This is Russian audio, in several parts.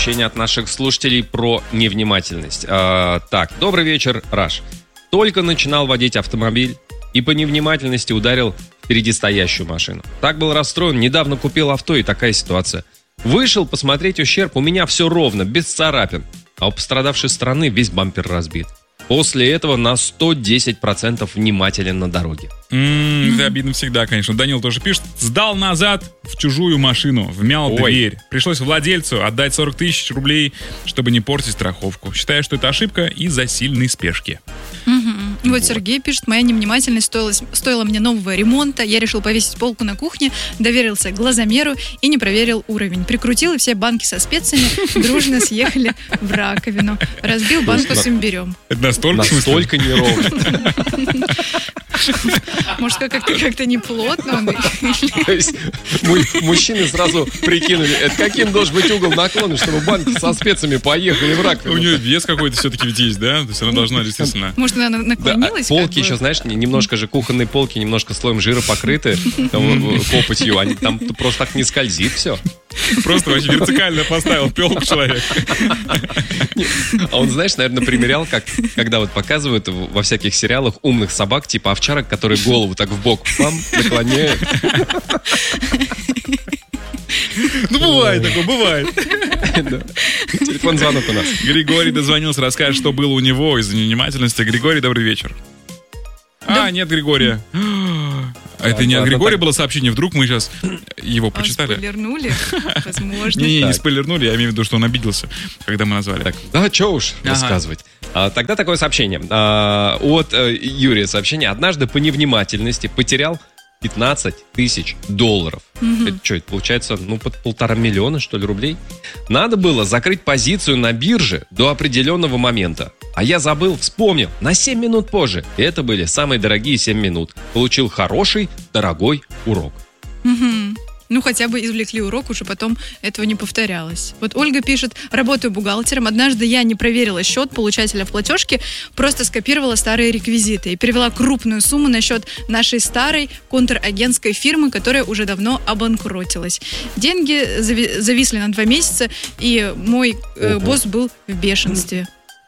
сообщение от наших слушателей про невнимательность. Так, добрый вечер, Раш. Только начинал водить автомобиль и по невнимательности ударил впереди стоящую машину. Так был расстроен, недавно купил авто, и такая ситуация. Вышел посмотреть ущерб, у меня все ровно, без царапин. А у пострадавшей стороны весь бампер разбит. После этого на 110% внимателен на дороге. Это обидно всегда, конечно. Данил тоже пишет. Сдал назад в чужую машину, вмял дверь. Пришлось владельцу отдать 40 тысяч рублей, чтобы не портить страховку. Считаю, что это ошибка из-за сильной спешки. И вот Сергей пишет, моя невнимательность стоила мне нового ремонта. Я решил повесить полку на кухне, доверился глазомеру и не проверил уровень. Прикрутил, и все банки со специями дружно съехали в раковину. Разбил банку с имбирем. Это настолько неровно. Может, как-то не плотно. То есть мужчины сразу прикинули, это каким должен быть угол наклона, чтобы банки со специями поехали в раковину. У нее вес какой-то все-таки ведь есть, да? То есть она должна действительно... Может, она наклонилась? Полки еще, знаешь, немножко же кухонные полки, немножко слоем жира покрыты копотью. Там просто так не скользит все. Просто вообще вертикально поставил пелку человек. А он, знаешь, наверное, примерял, когда вот показывают во всяких сериалах умных собак, типа овчарок, которые голову так в бок наклоняют. Ну, бывает такое, бывает. Телефон звонок у нас. Григорий дозвонился, расскажет, что было у него из-за невнимательности. Григорий, добрый вечер. Нет Григория. Это не от Григория было сообщение, вдруг мы сейчас его прочитали. Спойлернули, возможно. Не спойлернули, я имею в виду, что он обиделся, когда мы назвали. Так, да, что уж рассказывать. Тогда такое сообщение. От Юрия сообщение. Однажды по невнимательности потерял 15 тысяч долларов. Это что, это получается, под 1,5 миллиона, что ли, рублей? Надо было закрыть позицию на бирже до определенного момента. А я забыл, вспомнил, на 7 минут позже. И это были самые дорогие 7 минут. Получил хороший, дорогой урок. Ну, хотя бы извлекли урок, уже потом этого не повторялось. Вот Ольга пишет, работаю бухгалтером. Однажды я не проверила счет получателя в платежке, просто скопировала старые реквизиты и перевела крупную сумму на счет нашей старой контрагентской фирмы, которая уже давно обанкротилась. Деньги зависли на 2 месяца, и мой босс был в бешенстве.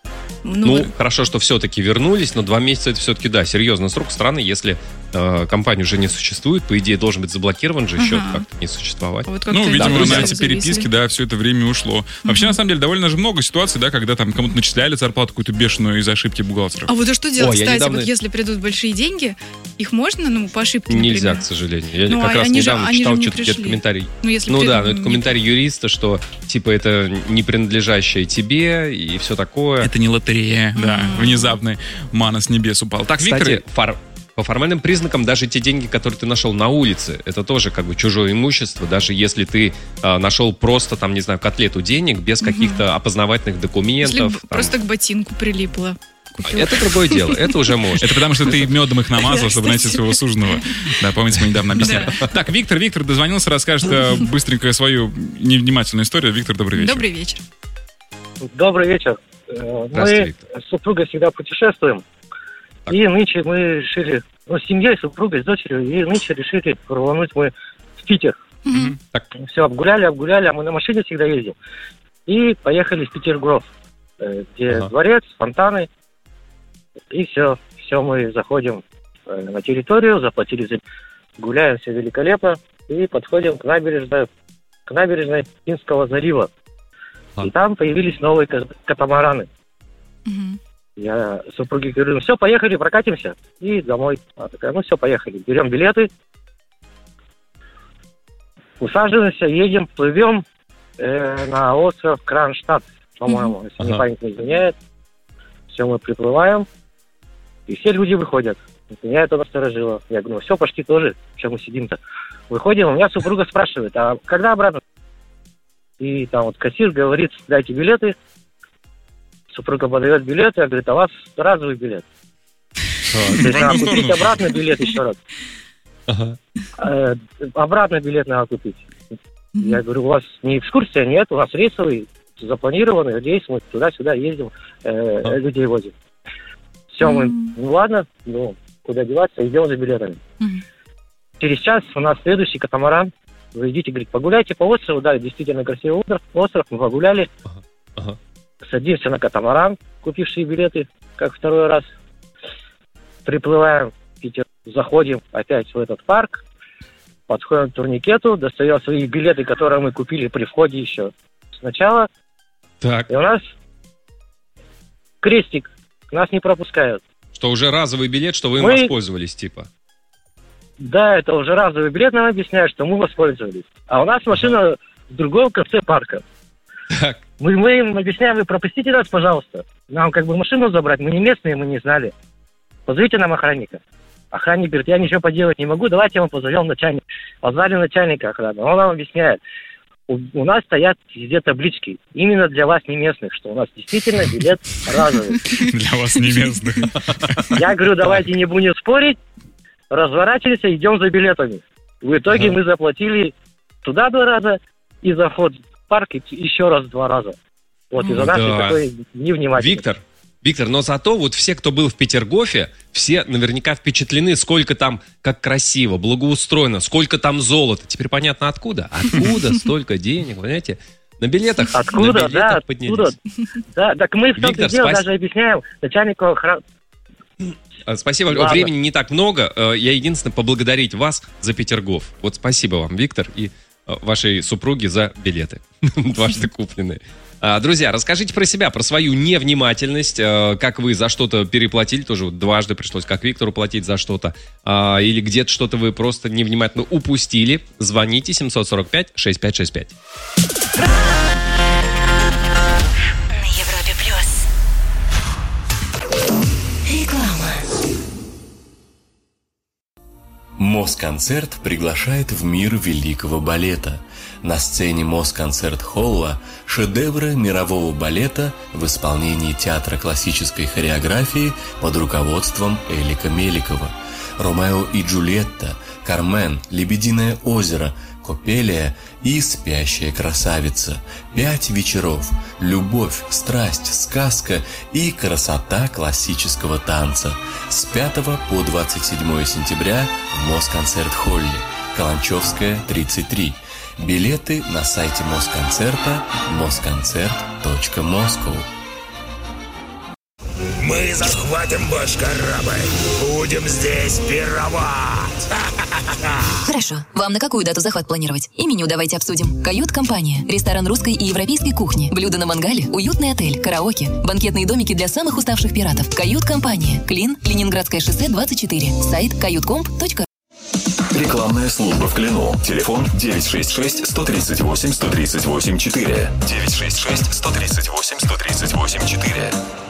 Хорошо, что все-таки вернулись, но 2 месяца это все-таки, да, серьезный срок. Странно, если компания уже не существует, по идее, должен быть заблокирован же счет, как-то не существовать. Видимо, на эти переписки, да, все это время ушло. Вообще, на самом деле, довольно же много ситуаций, да, когда там кому-то начисляли зарплату какую-то бешеную из ошибки бухгалтера. А вот что делать, кстати, вот если придут большие деньги, их можно, по ошибке, например? Нельзя, к сожалению. Я как раз недавно читал что-то где-то комментарий. Это комментарий юриста, что, типа, это не принадлежащее тебе и все такое. Это не лотерея, да, внезапно мана с небес упал. Так, кстати, Виктор... По формальным признакам, даже те деньги, которые ты нашел на улице, это тоже как бы чужое имущество, даже если ты нашел просто, там, не знаю, котлету денег без каких-то опознавательных документов. Если просто к ботинку прилипло. Купил. Это другое дело, это уже можно. Это потому, что ты медом их намазал, чтобы найти своего суженого. Да, помните, мы недавно объясняли. Так, Виктор дозвонился, расскажет быстренько свою невнимательную историю. Виктор, добрый вечер. Добрый вечер. Добрый вечер. Мы с супругой всегда путешествуем. Так. И нынче мы решили, с семьей, супругой, с дочерью, и нынче решили рвануть мы в Питер. Так. Все, обгуляли, а мы на машине всегда ездим. И поехали в Петергоф, где дворец, фонтаны. И все, мы заходим на территорию, заплатили, гуляем, все великолепно. И подходим к набережной Финского залива. И там появились новые катамараны. Я супруге говорю, все, поехали, прокатимся. И домой. Она такая, все, поехали. Берем билеты. Усаживаемся, едем, плывем на остров Кронштадт, по-моему, если мне память не изменяет. Все, мы приплываем. И все люди выходят. Меня это насторожило. Я говорю, все, пошли тоже. Чем мы сидим-то? Выходим, у меня супруга спрашивает, а когда обратно? И там кассир говорит, дайте билеты. Супруга подает билеты, я говорю, а у вас разовый билет. То есть надо купить обратно билет еще раз. Обратно билет надо купить. Я говорю, у вас не экскурсия, нет, у нас рейсовый, запланированный рейс, мы туда-сюда ездим, людей возим. Все, мы, ладно, куда деваться, идем за билетами. Через час у нас следующий катамаран, вы идите, говорит, погуляйте по острову, да, действительно красивый остров, мы погуляли, садимся на катамаран, купившие билеты, как второй раз, приплываем в Питер, заходим опять в этот парк, подходим к турникету, достаем свои билеты, которые мы купили при входе еще сначала, Так. и у нас крестик, нас не пропускают. Что уже разовый билет, что вы им Мы- воспользовались, типа. Да, это уже разовый билет, нам объясняют, что мы воспользовались. А у нас машина в другом конце парка. Так. Мы им объясняем, вы пропустите нас, пожалуйста. Нам как бы машину забрать, мы не местные, мы не знали. Позовите нам охранника. Охранник говорит, я ничего поделать не могу, давайте мы позовем начальника. Позвали начальника охраны, он нам объясняет. У нас стоят везде таблички, именно для вас, не местных, что у нас действительно билет разовый. Для вас не местных. Я говорю, давайте не будем спорить, разворачиваемся, идем за билетами. В итоге мы заплатили туда 2 раза и за вход в парк еще раз 2 раза. Вот из-за нашей Да. такой невнимательности. Виктор, но зато вот все, кто был в Петергофе, все наверняка впечатлены, сколько там, как красиво, благоустроено, сколько там золота. Теперь понятно, откуда? Откуда столько денег, понимаете? На билетах, Откуда, на билетах да, поднялись. откуда? Да, так мы в том-то Виктор, дело даже объясняем начальнику охраны. Спасибо, Ладно. времени не так много. Я единственное поблагодарить вас за Петергоф. Вот спасибо вам, Виктор, и вашей супруге за билеты, дважды купленные. Друзья, расскажите про себя, про свою невнимательность, как вы за что-то переплатили, тоже вот дважды пришлось, как Виктору платить за что-то, или где-то что-то вы просто невнимательно упустили. Звоните 745-6565. На Европе плюс. Реклама. Москонцерт приглашает в мир великого балета. На сцене Москонцерт-холла шедевры мирового балета в исполнении театра классической хореографии под руководством Элика Меликова. «Ромео и Джульетта», «Кармен», «Лебединое озеро», «Копелия» и «Спящая красавица». 5 вечеров. Любовь, страсть, сказка и красота классического танца. С 5 по 27 сентября в Москонцерт-холле. Каланчевская, 33. Билеты на сайте Москонцерта moskoncert.moscow. Мы захватим ваш корабль. Будем здесь пировать. Хорошо. Вам на какую дату захват планировать? И меню давайте обсудим. Кают-компания. Ресторан русской и европейской кухни. Блюда на мангале. Уютный отель. Караоке. Банкетные домики для самых уставших пиратов. Кают-компания. Клин. Ленинградское шоссе 24. Сайт kayutcomp.ru. Рекламная служба в Клину. Телефон 966-138-138-4. 966-138-138-4.